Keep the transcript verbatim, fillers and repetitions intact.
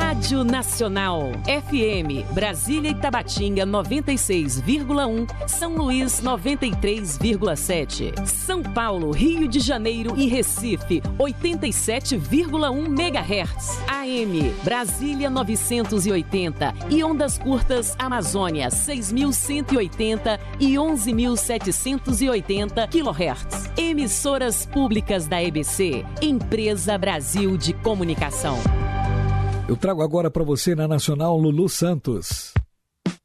Rádio Nacional, F M, Brasília e Tabatinga noventa e seis vírgula um, São Luís noventa e três vírgula sete, São Paulo, Rio de Janeiro e Recife oitenta e sete vírgula um megahertz, A M, Brasília novecentos e oitenta e ondas curtas Amazônia seis mil cento e oitenta e onze mil setecentos e oitenta quilohertz. Emissoras públicas da E B C, Empresa Brasil de Comunicação. Eu trago agora para você na Nacional Lulu Santos.